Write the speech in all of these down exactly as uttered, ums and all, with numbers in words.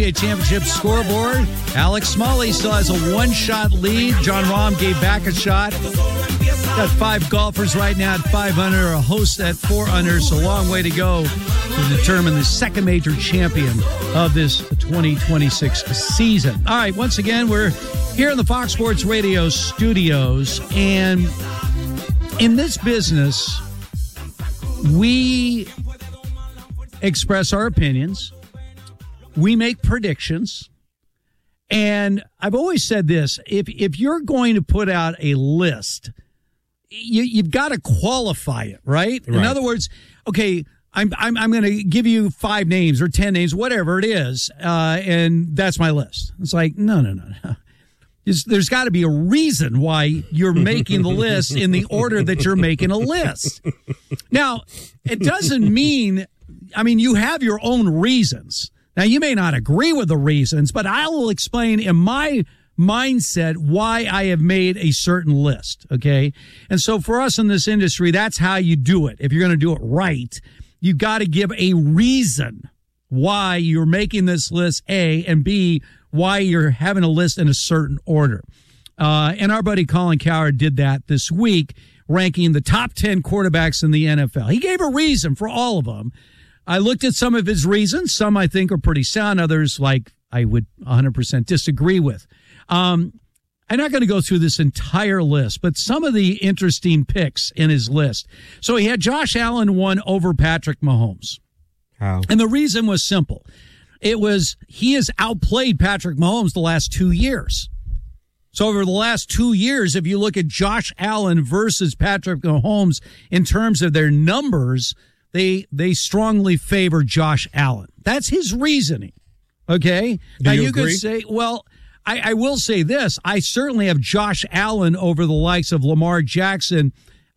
Championship scoreboard. Alex Smalley still has a one-shot lead. John Rahm gave back a shot. Got five golfers right now at five under, a host at four under, so a long way to go to determine the second major champion of this twenty twenty-six season. All right, once again, we're here in the Fox Sports Radio studios, and in this business, we express our opinions. We make predictions. And I've always said this, if if you're going to put out a list, you, you've got to qualify it, right? right? In other words, okay, I'm I'm, I'm going to give you five names or ten names, whatever it is, uh, and that's my list. It's like, no, no, no, no. There's, there's got to be a reason why you're making the list in the order that you're making a list. Now, it doesn't mean, I mean, you have your own reasons. Now, you may not agree with the reasons, but I will explain in my mindset why I have made a certain list, okay? And so for us in this industry, that's how you do it. If you're going to do it right, you got to give a reason why you're making this list, A, and B, why you're having a list in a certain order. Uh, and our buddy Colin Cowherd did that this week, ranking the top ten quarterbacks in the N F L. He gave a reason for all of them. I looked at some of his reasons. Some I think are pretty sound. Others, like, I would one hundred percent disagree with. Um, I'm not going to go through this entire list, but some of the interesting picks in his list. So he had Josh Allen one over Patrick Mahomes. How? And the reason was simple. It was he has outplayed Patrick Mahomes the last two years. So over the last two years, if you look at Josh Allen versus Patrick Mahomes in terms of their numbers, They they strongly favor Josh Allen. That's his reasoning. Okay? Do now you you agree? could say, well, I, I will say this. I certainly have Josh Allen over the likes of Lamar Jackson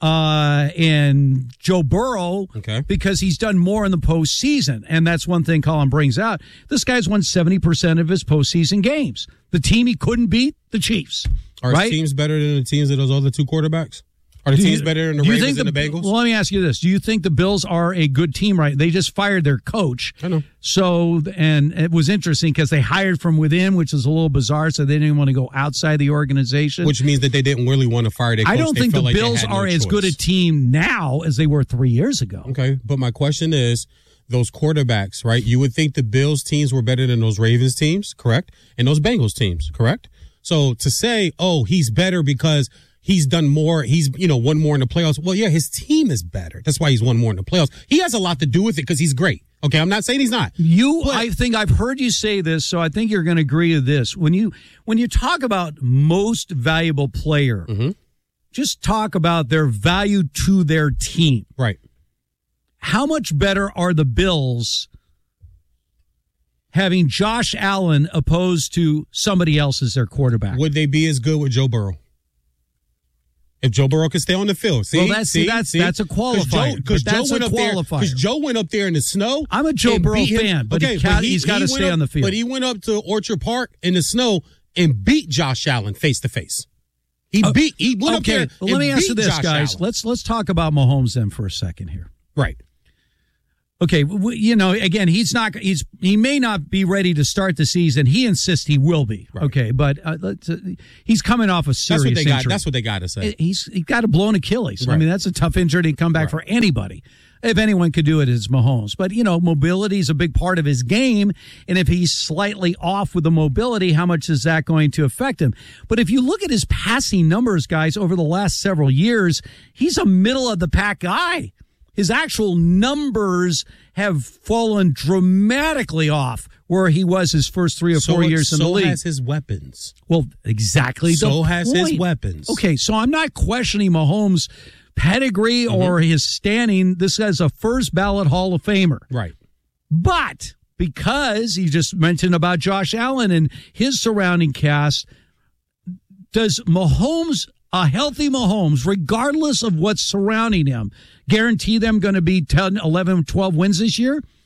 uh, and Joe Burrow okay. because he's done more in the postseason. And that's one thing Colin brings out. This guy's won seventy percent of his postseason games. The team he couldn't beat, the Chiefs. Are right? his teams better than the teams of those other two quarterbacks? Are the Do teams you, better than the Ravens and the, the Bengals? Well, let me ask you this. Do you think the Bills are a good team, right? They just fired their coach. I know. So, and it was interesting because they hired from within, which is a little bizarre, so they didn't want to go outside the organization. Which means that they didn't really want to fire their coach. I don't they think the like Bills no are as choice. good a team now as they were three years ago. Okay, but my question is, those quarterbacks, right? You would think the Bills teams were better than those Ravens teams, correct? And those Bengals teams, correct? So to say, oh, he's better because he's done more, he's, you know, won more in the playoffs. Well, yeah, his team is better. That's why he's won more in the playoffs. He has a lot to do with it because he's great. Okay, I'm not saying he's not. You, but, I think I've heard you say this, so I think you're going to agree with this. When you when you talk about most valuable player, mm-hmm. just talk about their value to their team. Right. How much better are the Bills having Josh Allen opposed to somebody else as their quarterback? Would they be as good with Joe Burrow? If Joe Burrow could stay on the field, see, well, that's see, that's see? that's a qualifier. Because Joe, Joe Joe went up there. Because Joe went up there in the snow. I'm a Joe Burrow him. fan, but, okay, he can't, but he, he's got to he stay up, on the field. But he went up to Orchard Park in the snow and beat Josh Allen face to face. He uh, beat. He went okay, up there. Well, let me ask you this, Josh guys. Allen. Let's let's talk about Mahomes then for a second here. Right. Okay, you know, again, he's not. He's he may not be ready to start the season. He insists he will be. Right. Okay, but uh, let's, uh, he's coming off a serious that's what they injury. Got, that's what they got to say. He's he got a blown Achilles. Right. I mean, that's a tough injury to come back right. for anybody. If anyone could do it, it's Mahomes. But, you know, mobility is a big part of his game. And if he's slightly off with the mobility, how much is that going to affect him? But if you look at his passing numbers, guys, over the last several years, he's a middle-of-the-pack guy. His actual numbers have fallen dramatically off where he was his first three or so four years in so the league. So has his weapons. Well, exactly. So the has point. his weapons. Okay, so I'm not questioning Mahomes' pedigree mm-hmm. or his standing. This guy's a first ballot Hall of Famer. Right. But because you just mentioned about Josh Allen and his surrounding cast, does Mahomes, a healthy Mahomes, regardless of what's surrounding him, guarantee them going to be ten, eleven, twelve wins this year?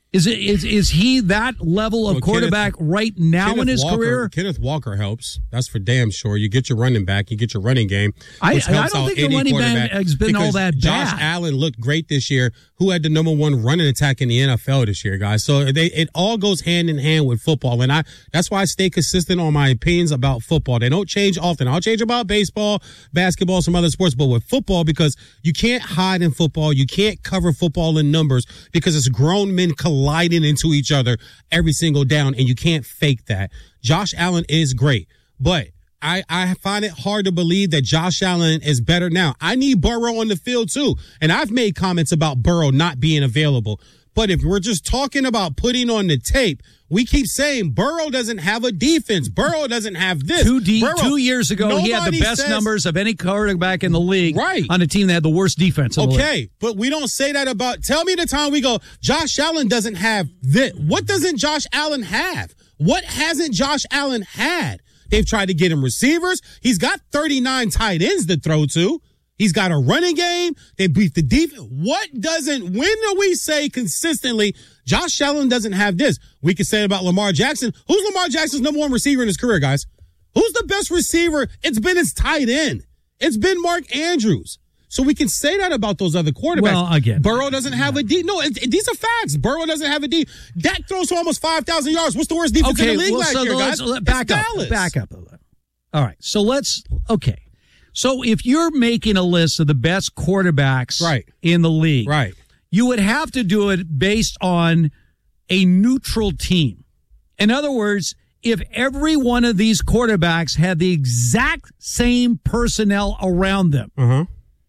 Is it is is he that level of Well, quarterback Kenneth- right now Kenneth in his Walker, career? Kenneth Walker helps. That's for damn sure. You get your running back, you get your running game. I, which I helps don't out think the any running back quarterback has been all because that Josh bad. Allen looked great this year. Who had the number one running attack in the N F L this year, guys? So they it all goes hand in hand with football, and I that's why I stay consistent on my opinions about football. They don't change often. I'll change about baseball, basketball, some other sports, but with football, because you can't hide in football, you can't cover football in numbers because it's grown men colliding into each other every single down, and you can't fake that. Josh Allen is great, but I, I find it hard to believe that Josh Allen is better now. I need Burrow on the field too, and I've made comments about Burrow not being available. But if we're just talking about putting on the tape, we keep saying Burrow doesn't have a defense. Burrow doesn't have this. Two, de- Burrow, two years ago, he had the nobody best says- numbers of any quarterback in the league Right. on a team that had the worst defense in the league. Okay, but we don't say that about. Tell me the time we go, Josh Allen doesn't have this. What doesn't Josh Allen have? What hasn't Josh Allen had? They've tried to get him receivers. He's got thirty-nine tight ends to throw to. He's got a running game. They beat the defense. What doesn't, when do we say consistently, Josh Allen doesn't have this? We can say it about Lamar Jackson. Who's Lamar Jackson's number one receiver in his career, guys? Who's the best receiver? It's been his tight end. It's been Mark Andrews. So we can say that about those other quarterbacks. Well, again, Burrow doesn't have a D. No, it, it, these are facts. Burrow doesn't have a D. Dak throws for almost five thousand yards. What's the worst defense Okay, in the league well, last so year, let's, guys? let- back It's up. Dallas. Back up. All right. So let's, okay. So if you're making a list of the best quarterbacks Right. in the league, Right. you would have to do it based on a neutral team. In other words, if every one of these quarterbacks had the exact same personnel around them. Uh-huh.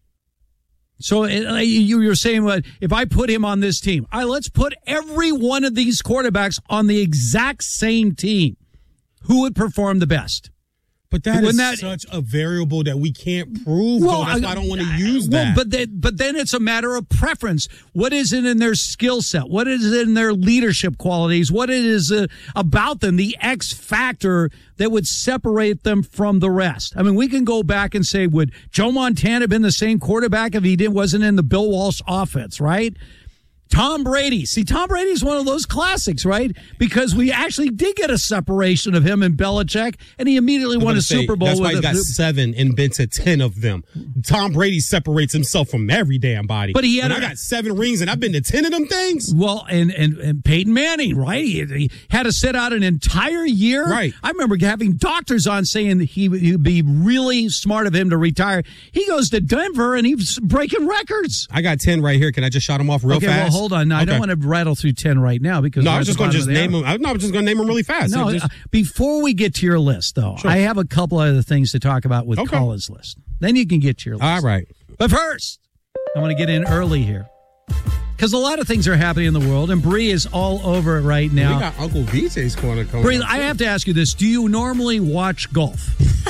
So it, you, you're saying, well, if I put him on this team, all right, let's put every one of these quarterbacks on the exact same team. Who would perform the best? But that Wouldn't is that- such a variable that we can't prove, though. That's why I don't want to use well, that. But then, but then it's a matter of preference. What is it in their skill set? What is it in their leadership qualities? What it is uh, about them, the X factor that would separate them from the rest? I mean, we can go back and say, would Joe Montana have been the same quarterback if he did, wasn't in the Bill Walsh offense, right? Tom Brady. See, Tom Brady's one of those classics, right? Because we actually did get a separation of him and Belichick, and he immediately I'm won gonna a say, Super Bowl That's why with he's a got seven and been to ten of them. Tom Brady separates himself from every damn body. But he had And a- I got seven rings and I've been to ten of them things. Well, and, and, and Peyton Manning, right? He, he had to sit out an entire year. Right. I remember having doctors on saying he would be really smart of him to retire. He goes to Denver and he's breaking records. I got ten right here. Can I just shout them off real okay, fast? well, hold on. Now, I don't Okay. want to rattle through ten right now because No, we're I at was just the going to bottom just of the name hour. them. I, no, I was just going to name them really fast. No, Just- uh, before we get to your list, though, Sure. I have a couple other things to talk about with Okay. Colin's list. Then you can get to your list. all right. But first, I want to get in early here because a lot of things are happening in the world, and Bree is all over it right now. We got Uncle V J's corner coming Bree, up, I too. have to ask you this: do you normally watch golf?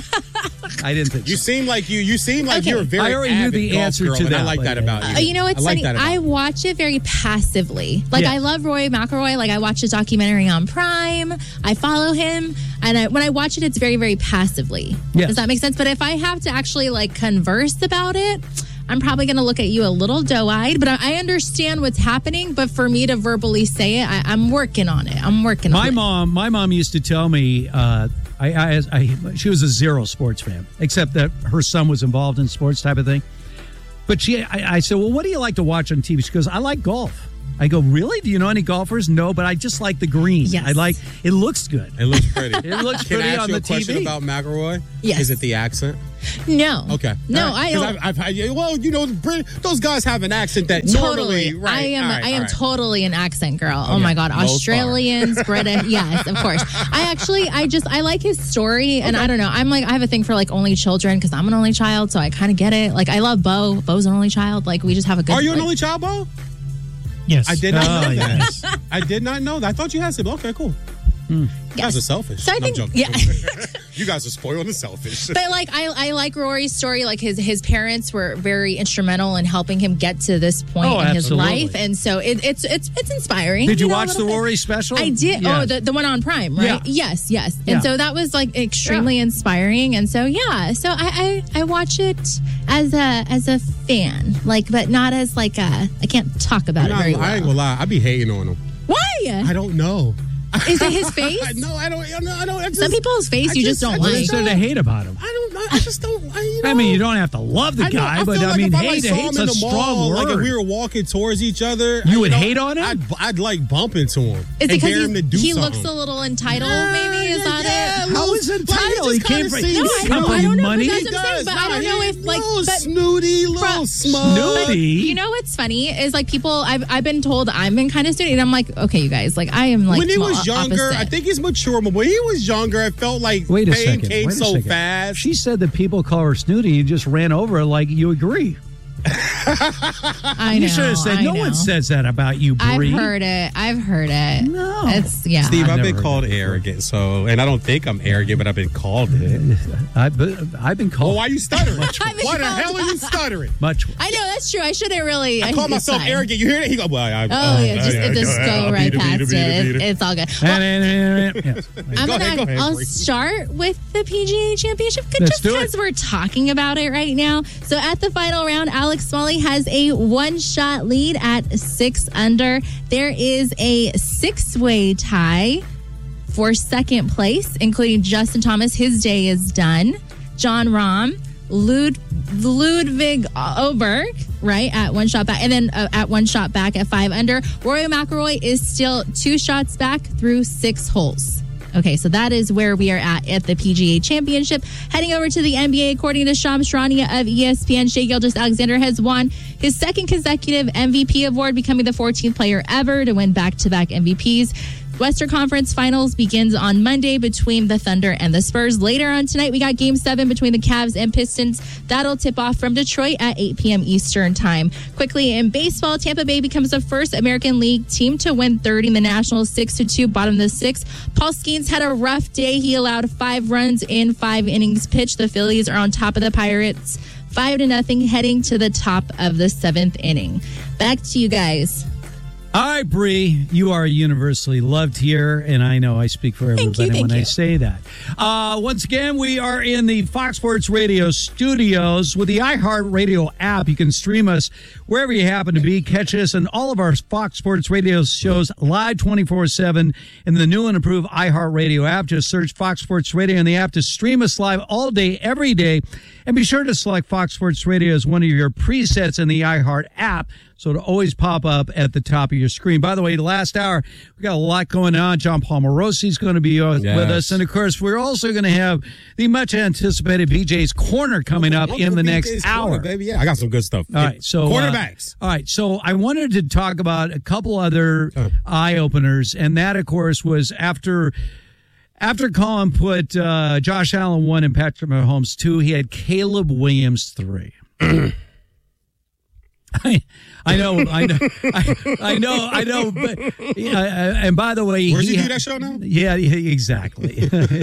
I didn't think You so. seem like you. You seem like Okay. you're a very I already knew avid the golf answer girl, to and I that, like but- that about Uh, you. Uh, you know what's I like funny? that about I you. watch it very passively. Like Yeah. I love Roy McIlroy. Like I watch his documentary on Prime. I follow him, and I, when I watch it, it's very, very passively. Yes. Does that make sense? But if I have to actually like converse about it, I'm probably going to look at you a little doe-eyed. But I, I understand what's happening. But for me to verbally say it, I, I'm working on it. I'm working on My it. mom, my mom used to tell me, uh, I, I, I, she was a zero sports fan, except that her son was involved in sports type of thing. But she, I, I said, well, what do you like to watch on T V? She goes, I like golf. I go, really? Do you know any golfers? No, but I just like the green. Yes. I like, it looks good. It looks pretty. It looks Can I pretty ask on you the a question T V. about McElroy? Yes. Is it the accent? No. Okay. No, All right. I 'Cause don't. I've, I've had, well, you know, Brit- those guys have an accent that Totally. normally, right? I am all right, I am all right. totally an accent girl. Oh Okay. my god. Most are. Australians, British, yes, of course. I actually I just I like his story and I don't know. I'm like I have a thing for like only children because I'm an only child, so I kind of get it. Like I love Bo. Bo's an only child. Like we just have a good Are you an like, only child, Bo? Yes. I did not Oh, know that. yes. I did not know that. I thought you had some. Okay, cool. You guys Yes. are selfish. So I No, I'm think- joking. yeah. You guys are spoiled and selfish. But like I, I like Rory's story. Like his his parents were very instrumental in helping him get to this point Oh, in his absolutely. life, and so it, it's it's it's inspiring. Did you, know, a watch the little bit. Rory special? I did. Yeah. Oh, the, the one on Prime, right? Yeah. Yes, yes. And Yeah. so that was like extremely inspiring. And so yeah, so I, I I watch it as a as a fan, like, but not as like a. I can't talk about Nah, it very I ain't well. gonna lie. I be hating on him. Why? I don't know. Is it his face? no, I don't. No, I don't. I just, Some people's face I you just, just don't I What like. is there to hate about him? I don't know. I just don't. I, you know, I mean, you don't have to love the I know, guy, I but feel I like mean, if I, hate, like, saw hate's him in a the strong mall, word. Like if we were walking towards each other, You I- would know, hate on him? I'd, I'd like bump into him. Is it and because dare him to do he something. looks a little entitled, Yeah, maybe? Is yeah, that yeah, it? little- How is it like, entitled? He just came kinda from seems No, I know, company I don't know, money. but He that's what I'm saying, does. but I don't Nah, know he- if, like, little but- snooty, little From- smug. Snooty? You know what's funny is like people I've I've been told I've been kind of snooty, and I'm like, okay, you guys, like I am like When he small- was younger, opposite. I think he's mature, but when he was younger, I felt like Wait a pain second. came Wait a so second. fast. She said that people call her snooty. You just ran over her like you agree. I know. You should have said, I no know. one says that about you, I've Bree. heard it. I've heard it. No. It's yeah. Steve, I've I've, never been heard called that before. arrogant, so and I don't think I'm arrogant, but I've been called it. I've been, I've been Oh, called why are you stuttering? I've been Why the called- hell are you stuttering? much. I know that's true. I shouldn't really. I call it's myself fine. arrogant. You hear that? He go, well, I, Oh yeah, just, I, just I, go I, I, right beat it, past beat it. it, beat it, It's, beat it. it's all good. Yes. I'm Go gonna. ahead, go ahead, I'll Bree. start with the P G A Championship Let's just do it. because we're talking about it right now. So at the final round, Alex Smalley has a one-shot lead at six under. There is a six-way tie for second place, including Justin Thomas. His day is done. John Rahm, Lud, Ludwig Oberg, right, at one shot back, and then uh, at one shot back at five under. Rory McIlroy is still two shots back through six holes. Okay, so that is where we are at at the P G A Championship. Heading over to the N B A, according to Shams Charania of E S P N, Shai Gilgeous-Alexander has won his second consecutive M V P award, becoming the fourteenth player ever to win back-to-back M V Ps. Western Conference Finals begins on Monday between the Thunder and the Spurs. Later on tonight, we got Game seven between the Cavs and Pistons. That'll tip off from Detroit at eight p.m. Eastern Time. Quickly, in baseball, Tampa Bay becomes the first American League team to win third in the Nationals, six to two, bottom of the sixth. Paul Skeens had a rough day. He allowed five runs in five innings pitched. The Phillies are on top of the Pirates, five to nothing, heading to the top of the seventh inning. Back to you guys. All right, Bree, you are universally loved here, and I know I speak for Thank you, everybody thank when I you. say that. Uh, once again, we are in the Fox Sports Radio studios with the iHeartRadio app. You can stream us wherever you happen to be. Catch us and all of our Fox Sports Radio shows live twenty-four seven in the new and improved iHeartRadio app. Just search Fox Sports Radio in the app to stream us live all day, every day. And be sure to select Fox Sports Radio as one of your presets in the iHeart app, so it'll always pop up at the top of your screen. By the way, the last hour, we got a lot going on. John Palmorosi is going to be uh, Yes. with us. And, of course, we're also going to have the much-anticipated B J's Corner coming up Uncle in the B next J's hour. Corner, baby. Yeah, I got some good stuff. All right, so uh, quarterbacks. all right, so I wanted to talk about a couple other Oh. eye openers, and that, of course, was after after Colin put uh, Josh Allen one and Patrick Mahomes two. He had Caleb Williams three. I, I know, I know, I, I know, I know. But, yeah, and by the way, Where's he, he do that show now? Yeah, yeah, exactly.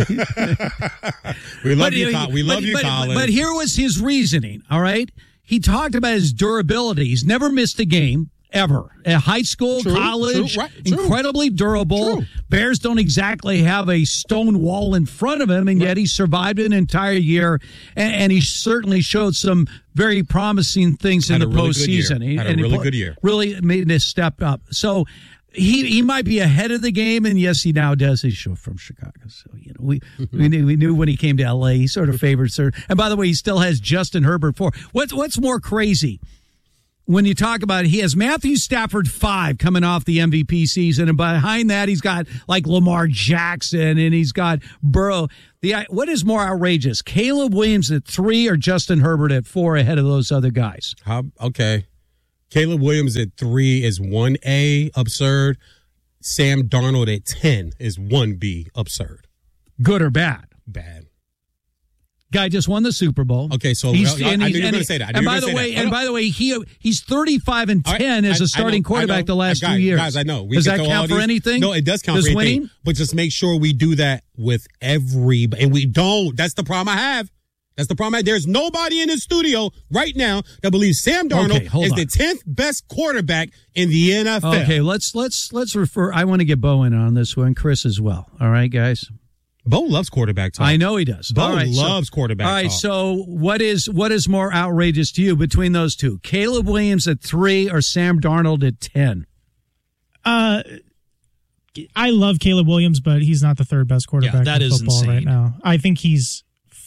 We love But, you, Col- we love but, you, but, Colin. But here was his reasoning, all right? He talked about his durability. He's never missed a game, ever. At high school, True, college, true, right, true. incredibly durable. True. Bears don't exactly have a stone wall in front of him, and yet he survived an entire year, and, and he certainly showed some very promising things Had in a the really good year. postseason. He- Had a and he really put- good year. Really made a step up. So he he might be ahead of the game, and yes, he now does. He's from Chicago, so you know we we, knew, we knew when he came to L A, he sort of favored Sir. And by the way, he still has Justin Herbert four. What's what's more crazy? When you talk about it, he has Matthew Stafford five coming off the M V P season, and behind that he's got like Lamar Jackson and he's got Burrow. The what is more outrageous, Caleb Williams at three or Justin Herbert at four ahead of those other guys? How, okay. Caleb Williams at three is one A, absurd. Sam Darnold at ten is one B, absurd. Good or bad? Bad. Guy just won the Super Bowl. Okay, so He's, I, I and knew he's- you were and going to he- say that. I knew And you were by gonna the say way, that. and by the way, he he's thirty-five and All right, ten as I- I a starting know, quarterback I know. the last guys, two years. Guys, I know. We Does can that throw all count for these- anything? No, it does count Does for anything. winning? But just make sure we do that with every, and we don't. That's the problem I have. That's the problem. I have. There's nobody in the studio right now that believes Sam Darnold Okay, hold is on. the tenth best quarterback in the N F L. Okay, let's let's let's refer. I want to get Bo in on this one, Chris as well. All right, guys. Bo loves quarterback talk. I know he does. Bo All right, so- loves quarterback All right, talk. so what is what is more outrageous to you between those two? Caleb Williams at three or Sam Darnold at ten? Uh, I love Caleb Williams, but he's not the third best quarterback Yeah, that in is football insane. right now. I think he's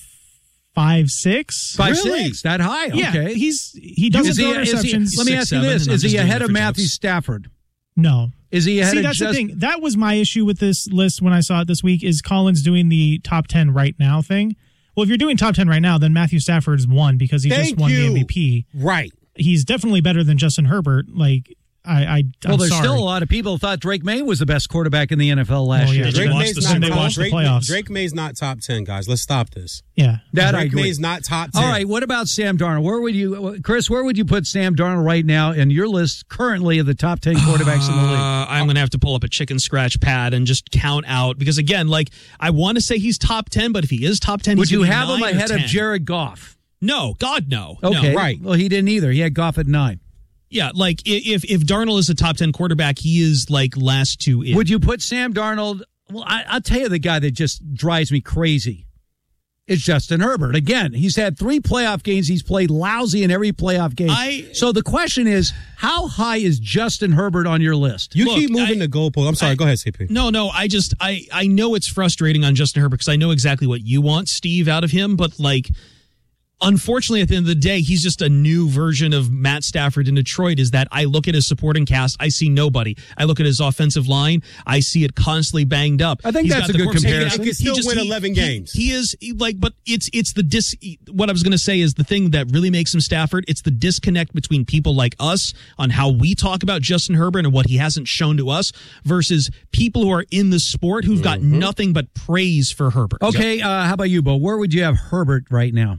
five six. Five Really? six, that high? Yeah, Okay. he's he doesn't Is he, throw is he- interceptions. let me Six, ask you seven, this: and I'm is he just doing ahead it of for Matthew jokes. Stafford? No. Is he ahead See, of that's just? the thing. That was my issue with this list when I saw it this week. Is Collins doing the top ten right now thing? Well, if you're doing top ten right now, then Matthew Stafford's won because he Thank just won you. the M V P. Right. He's definitely better than Justin Herbert. Like I, I I'm Well, there's sorry. still a lot of people who thought Drake May was the best quarterback in the N F L last Oh, yeah. year. Did you Drake watch May's the not Super They Bowl? watched the Drake, playoffs. Drake May's not top ten, guys. Let's stop this. Yeah. That I Drake agree. May's not top ten. All right, what about Sam Darnold? Where would you, Chris? Where would you put Sam Darnold right now in your list currently of the top ten quarterbacks in the league? Uh, I'm going to have to pull up a chicken scratch pad and just count out because again, like I want to say he's top ten, but if he is top ten, Would he's you gonna be have him nine or ahead of ten. Jared Goff? No, God, no. Okay, No. right. Well, he didn't either. He had Goff at nine. Yeah, like i- if if Darnold is a top ten quarterback, he is like last two in. Would you put Sam Darnold? Well, I, I'll tell you the guy that just drives me crazy. It's Justin Herbert. Again, he's had three playoff games. He's played lousy in every playoff game. I- so the question is, how high is Justin Herbert on your list? You Look, keep moving I- the goalpost. I'm sorry. I- go ahead, C P. No, no, I just I I know it's frustrating on Justin Herbert because I know exactly what you want, Steve, out of him, but like unfortunately at the end of the day, he's just a new version of Matt Stafford in Detroit. Is that I look at his supporting cast, I see nobody. I look at his offensive line, I see it constantly banged up. I think He's that's got a the good quarterback- comparison. He could still just- win he- eleven he- games. He is he, like, but it's it's the dis. What I was going to say is the thing that really makes him Stafford. It's the disconnect between people like us on how we talk about Justin Herbert and what he hasn't shown to us versus people who are in the sport who've got Mm-hmm. nothing but praise for Herbert. Okay, uh, how about you, Bo? Where would you have Herbert right now?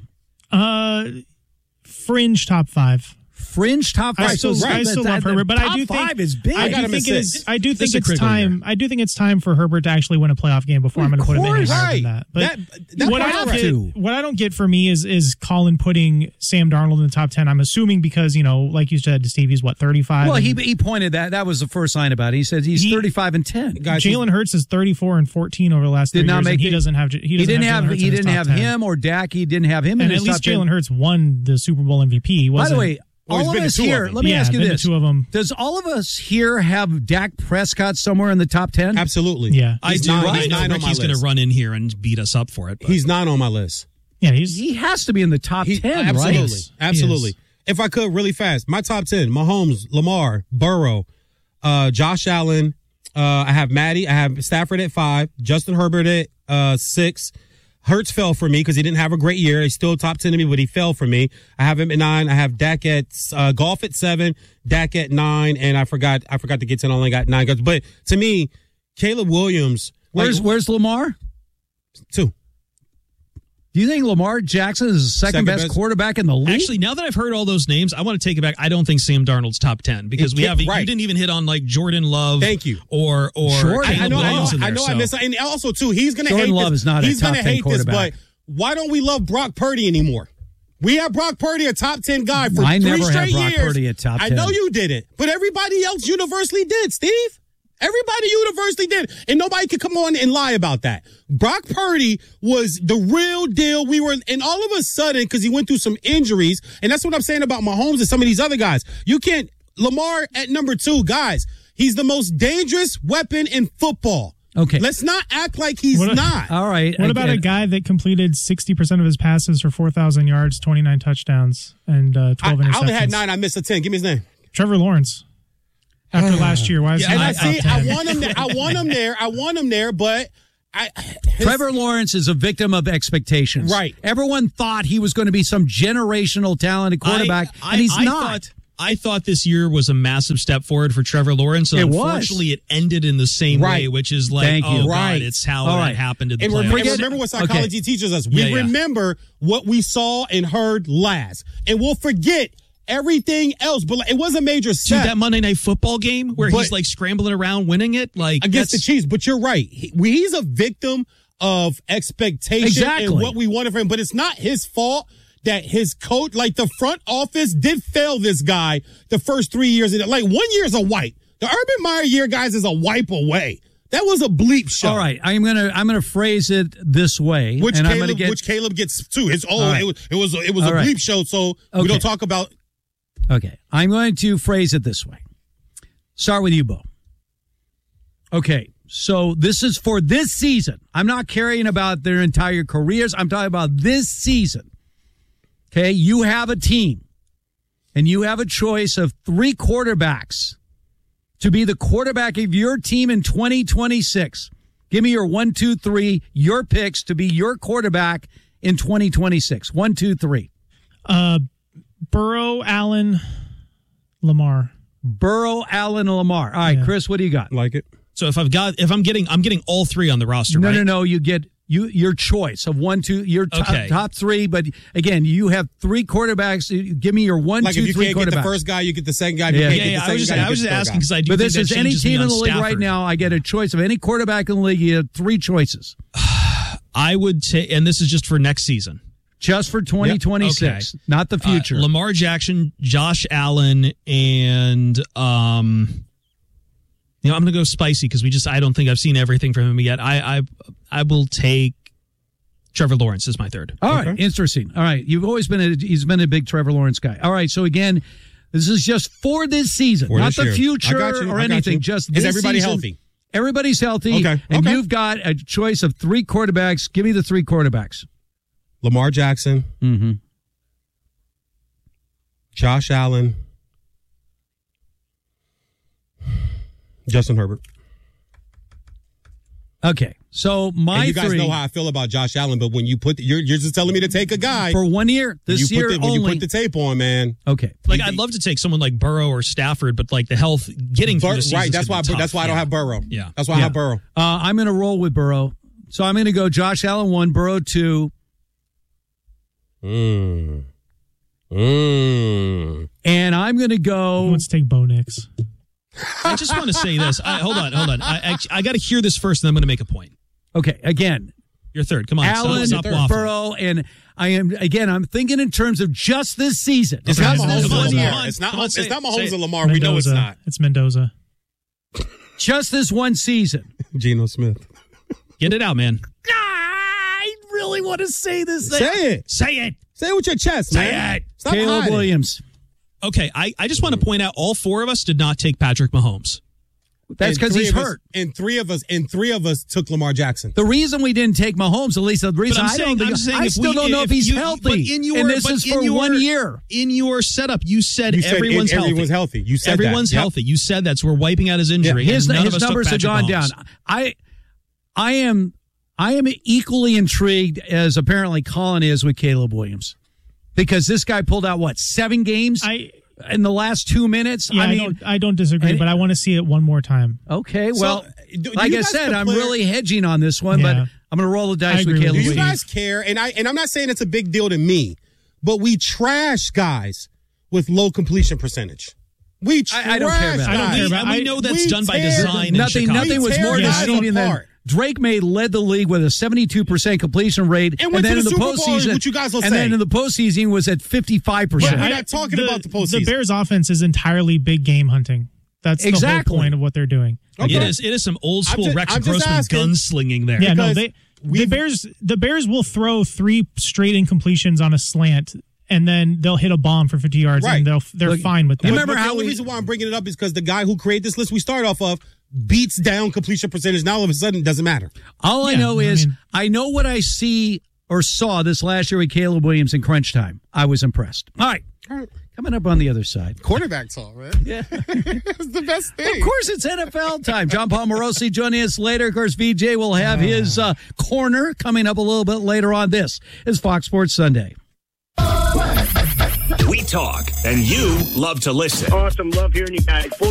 Uh, fringe top five. Fringe top five. I still, So I that- still that- love Herbert, but I top do think five is big. I got do him think at it six. is. I do This think is a it's critical time. year. I do think it's time for Herbert to actually win a playoff game before I'm going to put him any course. higher than Right. that. But That- that what I have don't to. get, what I don't get for me is is Colin putting Sam Darnold in the top ten. I'm assuming because you know, like you said to Steve, he's what thirty-five. Well, and he he pointed that. That was the first line about it. He said he's He- thirty-five and ten. Guys, Jalen Hurts is thirty-four and fourteen over the last Did three not years, make and he the- doesn't have. He, He doesn't didn't have, have Jalen Hurts he in his didn't top have ten. him or Dak. He didn't have him in And his at least top ten. Jalen Hurts won the Super Bowl M V P. He By wasn't, the way, Oh, he's all of been to us two of here. them. Let me Yeah, ask you been to this: two of them. Does all of us here have Dak Prescott somewhere in the top ten? Absolutely. Yeah. I He's do. nine- and I he's know nine on my Ricky's going to list. run in here and beat us up for it. But. He's not on my list. yeah, he's He has to be in the top He- ten, absolutely, right? He absolutely. is. If I could, really fast, my top ten: Mahomes, Lamar, Burrow, uh, Josh Allen. Uh, I have Matty. I have Stafford at five. Justin Herbert at uh, six. Hurts fell for me because he didn't have a great year. He's still top ten to me, but he fell for me. I have him at nine. I have Dak at uh, Golf at seven. Dak at nine, and I forgot. I forgot to get ten. I only got nine guys. But to me, Caleb Williams. Where's like, Where's Lamar? two? Do you think Lamar Jackson is the second, Second best, best. quarterback in the league? Actually, now that I've heard all those names, I want to take it back. I don't think Sam Darnold's top ten because It we can't- have. You right. didn't even hit on like Jordan Love. Thank you. Or or Jordan. I, I Caleb know, I know, Williams in I there, know, I so. missed, and also too, he's gonna Jordan hate Love this. is not a he's top gonna ten hate this, quarterback. but why don't we love Brock Purdy anymore? We have Brock Purdy a top ten guy for I three never had straight Brock years. Purdy a top I ten. know you didn't, but everybody else universally did, Steve. Everybody universally did, and nobody could come on and lie about that. Brock Purdy was the real deal. We were, and all of a sudden, because he went through some injuries, and that's what I'm saying about Mahomes and some of these other guys. You can't, Lamar at number two, guys, he's the most dangerous weapon in football. Okay. Let's not act like he's What a- not. All right. What about a again, guy that completed sixty percent of his passes for four thousand yards, twenty-nine touchdowns, and uh, I, twelve I interceptions? only had nine. I missed a ten. Give me his name. Trevor Lawrence. After last year, why is Yeah, he And not I top see, I ten? want him there. I want him there. I want him there, but I. his- Trevor Lawrence is a victim of expectations. Right. Everyone thought he was going to be some generational talented quarterback, I, and he's I not. Thought, I thought this year was a massive step forward for Trevor Lawrence. And It was. unfortunately, it ended in the same Right. way, which is like, Thank you. oh, Right. God, it's how All that right. happened in the And playoffs. remember, Forget- remember what okay. psychology teaches us. We Yeah, yeah. remember what we saw and heard last, and we'll forget everything else. But like, it was a major Dude, step that Monday Night Football game where But- he's like scrambling around winning it, like against the that's- Chiefs. But you're right. He, he's a victim of expectation Exactly. and what we wanted from him. But it's not his fault that his coach, like the front office, did fail this guy the first three years. Like one year is a wipe. The Urban Meyer year, guys, is a wipe away. That was a bleep show. All right, I'm gonna I'm gonna phrase it this way, Which and I'm Caleb, gonna get which Caleb gets too. His oh, All right. it was it was, it was All a right. bleep show. So we Okay. don't talk about. okay. I'm going to phrase it this way. Start with you, Bo. Okay, So this is for this season. I'm not caring about their entire careers. I'm talking about this season. Okay, you have a team, and you have a choice of three quarterbacks to be the quarterback of your team in twenty twenty-six. Give me your one, two, three, your picks to be your quarterback in twenty twenty-six. One, two, three. Uh, Burrow, Allen, Lamar. Burrow, Allen, Lamar. All right, Yeah. Chris, what do you got? Like it. So if I've got, if I'm getting, I'm getting all three on the roster, No, right? no, no. You get you your choice of one, two, your top, Okay. top three. But again, you have three quarterbacks. Give me your one, Like two, if you three can't get the quarterbacks. first guy, you get the second guy. If you Yeah. can't Yeah, get yeah. the I second was just, guy, you I was get just the third asking guy. because I do. But think this that is any changes me team on in the league Stafford. right now. I get a choice of any quarterback in the league. You have three choices I would take, and this is just for next season. just for twenty twenty-six, Okay. not the future. Uh, Lamar Jackson, Josh Allen, and um, you know, I'm going to go spicy because we just I don't think I've seen everything from him yet. I I I will take Trevor Lawrence as my third. All right, interesting. All right, you've always been a, he's been a big Trevor Lawrence guy. All right, so again, this is just for this season, For not this the year. future I got you. or I got anything. you. Just Is this everybody season. healthy? Everybody's healthy. Okay, and okay. you've got a choice of three quarterbacks. Give me the three quarterbacks. Lamar Jackson, Mm-hmm. Josh Allen, Justin Herbert. Okay, so my And you guys three know how I feel about Josh Allen, but when you put, you're you're just telling me to take a guy for one year. when This you year put the, when only. you put the tape on, man. okay, Like I'd love to take someone like Burrow or Stafford, but like the health getting through Bur- the season. right, that's why. I, that's why I don't have Burrow. Yeah. that's why I Yeah. have Burrow. uh, I'm going to roll with Burrow. So I'm going to go Josh Allen one, Burrow two, Mm. Mm. and I'm going to Who go. wants to take Bo Nix? I just want to say this. I, hold on, hold on. I I, I got to hear this first, and I'm going to make a point. Okay, again, Your third. Come on, Allen, stop, stop waffling. Burrow, and I am again. I'm thinking in terms of just this season. It's Okay. not Come on, Mahomes come on, and come Lamar. on. It's not. Come on, it's say not it, Mahomes say it. and Lamar. We know it's Mendoza. not. It's Mendoza. Just this one season. Geno Smith. Get it out, man. I really want to say this. Say it. Say it. Say it with your chest, Say man. it. Stop Caleb hiding. Williams. Okay, I, I just want to point out all four of us did not take Patrick Mahomes. That's And because three he's of us- hurt. and three of us, and three of us took Lamar Jackson. The reason we didn't take Mahomes, at least the reason I'm I saying- don't I'm think saying I if still we- don't know if, if he's you- healthy. but in your- and this but is in for your- one year. In your setup, you said You said everyone's and healthy. everyone's healthy. You said that. everyone's Yep. healthy. You said that's we're wiping out his injury. His, and none his of us took numbers have Patrick gone down. Mahomes. I, I am, I am equally intrigued as apparently Colin is with Caleb Williams, because this guy pulled out what seven games I in the last two minutes. yeah, I, I mean, don't I don't disagree, and- but I want to see it one more time. okay, well, do- do like you I guys said, I'm declare- really hedging on this one, but Yeah. I'm going to roll the dice I with agree with Caleb Do you. you Williams. guys care? And I and I'm not saying it's a big deal to me, but we trash guys with low completion percentage. We trash I- I don't care about guys. it. I don't care about And we it. know that's We done by tear- design. in Nothing, Chicago. nothing was tear more guys deceiving than apart. Drake May led the league with a seventy-two percent completion rate, And went then to in the the Super Bowl, postseason, which you guys will and say. then in the postseason was at fifty-five percent. We're not talking about the postseason. The Bears' offense is entirely big game hunting. That's Exactly. the whole point of what they're doing. Okay. It is. It is some old school just- Rex I'm just Grossman asking. gunslinging there. Yeah, no, Because they the we've- Bears the Bears will throw three straight incompletions on a slant, and then they'll hit a bomb for fifty yards, Right. and they'll they're Look, fine with that. you remember But how the only we- reason why I'm bringing it up is because the guy who created this list we start off of beats down completion percentage. Now all of a sudden it doesn't matter. All I Yeah, know I is mean- I know what I see or saw this last year with Caleb Williams in crunch time. I was impressed. All right. Coming up on the other side. Quarterback talk, man. Yeah. It's the best thing. Of course, it's N F L time. John Paul Morosi joining us later. Of course, V J will have his uh, corner coming up a little bit later on. This is Fox Sports Sunday. We talk, and you love to listen. Awesome. Love hearing you guys. Full